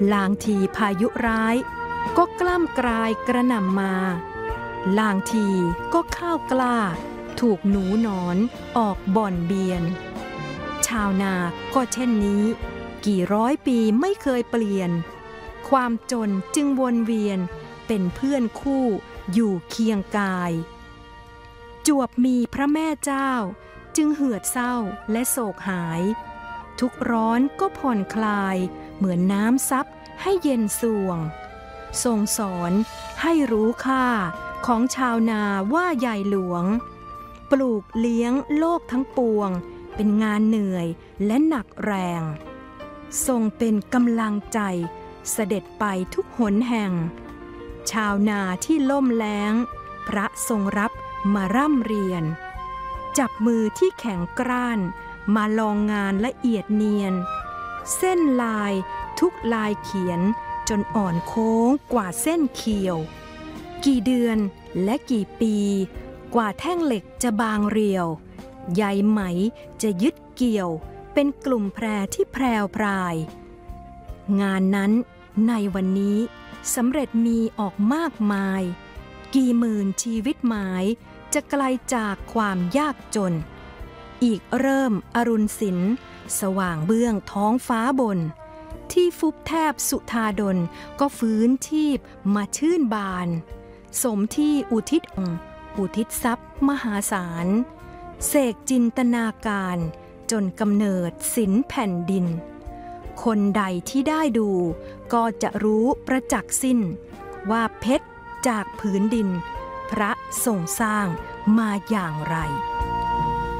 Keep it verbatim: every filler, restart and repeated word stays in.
ลางทีพายุร้ายก็กล้ำกลายกระหน่ำมาลางทีก็ข้าวกล้าถูกหนูหนอนออกบ่อนเบียนชาวนาก็เช่นนี้กี่ร้อยปีไม่เคยเปลี่ยนความจนจึงวนเวียนเป็นเพื่อนคู่อยู่เคียงกายจวบมีพระแม่เจ้าจึงเหือดเศร้าและโศกหายทุกร้อนก็ผ่อนคลายเหมือนน้ำซับให้เย็นสวงทรงสอนให้รู้ค่าของชาวนาว่าใหญ่หลวงปลูกเลี้ยงโลกทั้งปวงเป็นงานเหนื่อยและหนักแรงทรงเป็นกำลังใจเสด็จไปทุกหนแห่งชาวนาที่ล่มแล้งพระทรงรับมาร่ำเรียนจับมือที่แข็งกร้านมาลองงานละเอียดเนียนเส้นลายทุกลายเขียนจนอ่อนโค้งกว่าเส้นเขียวกี่เดือนและกี่ปีกว่าแท่งเหล็กจะบางเรียวใยไหมจะยึดเกี่ยวเป็นกลุ่มแพรที่แพรวพรายงานนั้นในวันนี้สำเร็จมีออกมากมายกี่หมื่นชีวิตหมายจะไกลจากความยากจนอีกเริ่มอรุณสินสว่างเบื้องท้องฟ้าบนที่ฟุบแทบสุธาดลก็ฟื้นชีพมาชื่นบานสมที่อุทิศองค์อุทิศทรัพย์มหาศาลเสกจินตนาการจนกำเนิดศิลป์แผ่นดินคนใดที่ได้ดูก็จะรู้ประจักษ์สิ้นว่าเพชรจากผืนดินพระทรงสร้างมาอย่างไร